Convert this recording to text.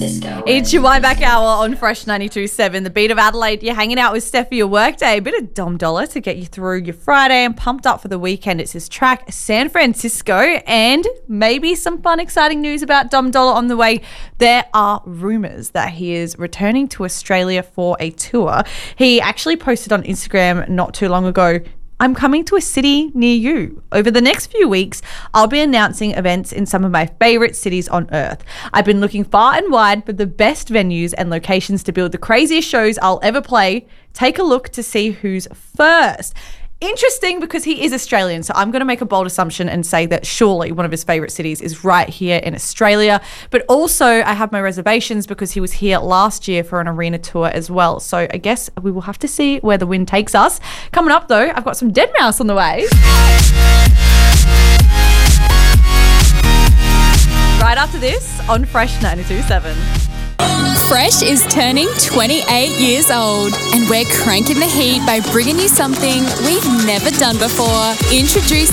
Francisco. It's your Wine Back Hour on Fresh 92.7. The beat of Adelaide. You're hanging out with Steph for your workday. A bit of Dom Dollar to get you through your Friday and pumped up for the weekend. It's his track, San Francisco, and maybe some fun, exciting news about Dom Dollar on the way. There are rumours that he is returning to Australia for a tour. He actually posted on Instagram not too long ago, I'm coming to a city near you. Over the next few weeks, I'll be announcing events in some of my favourite cities on earth. I've been looking far and wide for the best venues and locations to build the craziest shows I'll ever play. Take a look to see who's first. Interesting because he is Australian, so I'm going to make a bold assumption and say that surely one of his favourite cities is right here in Australia. But also I have my reservations because he was here last year for an arena tour as well. So I guess we will have to see where the wind takes us. Coming up though, I've got some Deadmau5 on the way. Right after this on Fresh 92.7. Fresh is turning 28 years old, and we're cranking the heat by bringing you something we've never done before. Introducing